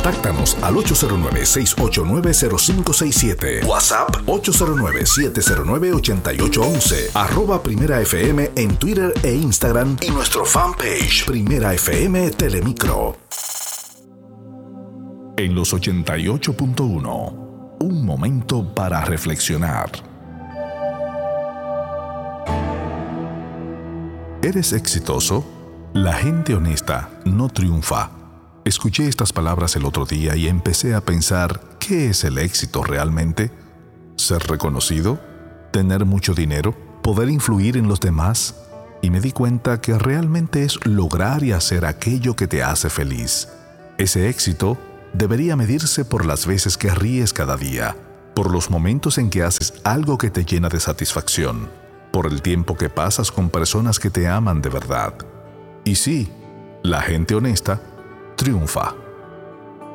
Contáctanos al 809-689-0567. WhatsApp 809-709-8811. @Primera FM en Twitter e Instagram y nuestro fanpage Primera FM Telemicro. En los 88.1, un momento para reflexionar. ¿Eres exitoso? La gente honesta no triunfa. Escuché estas palabras el otro día y empecé a pensar, ¿qué es el éxito realmente? ¿Ser reconocido? ¿Tener mucho dinero? ¿Poder influir en los demás? Y me di cuenta que realmente es lograr y hacer aquello que te hace feliz. Ese éxito debería medirse por las veces que ríes cada día, por los momentos en que haces algo que te llena de satisfacción, por el tiempo que pasas con personas que te aman de verdad. Y sí, la gente honesta triunfa.